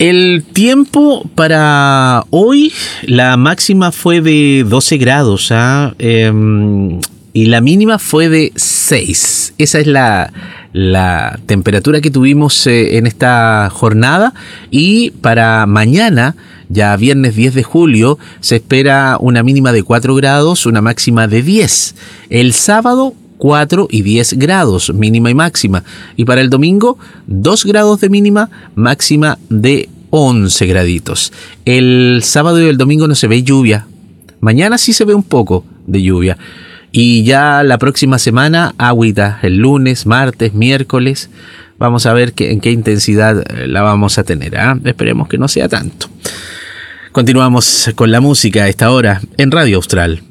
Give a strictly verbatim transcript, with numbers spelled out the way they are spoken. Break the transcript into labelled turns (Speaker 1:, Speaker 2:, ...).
Speaker 1: El tiempo para hoy, la máxima fue de doce grados, ¿ah? Eh, y la mínima fue de seis. Esa es la, la temperatura que tuvimos eh, en esta jornada. Y para mañana, ya viernes diez de julio, se espera una mínima de cuatro grados, una máxima de diez. El sábado, cuatro y diez grados, mínima y máxima. Y para el domingo, dos grados de mínima, máxima de once graditos. El sábado y el domingo no se ve lluvia. Mañana sí se ve un poco de lluvia. Y ya la próxima semana, agüita, el lunes, martes, miércoles. Vamos a ver qué, en qué intensidad la vamos a tener, ¿eh? Esperemos que no sea tanto. Continuamos con la música a esta hora en Radio Austral.